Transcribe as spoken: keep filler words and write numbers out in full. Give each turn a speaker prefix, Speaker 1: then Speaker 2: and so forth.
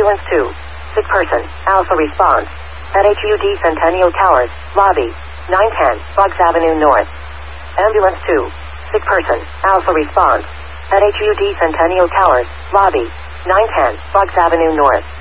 Speaker 1: Ambulance two. Sick person. Alpha response. At H U D Centennial Towers, lobby. nine ten, Bugs Avenue North. Ambulance two. Sick person. Alpha response. At H U D Centennial Towers, lobby. nine ten, Bugs Avenue North.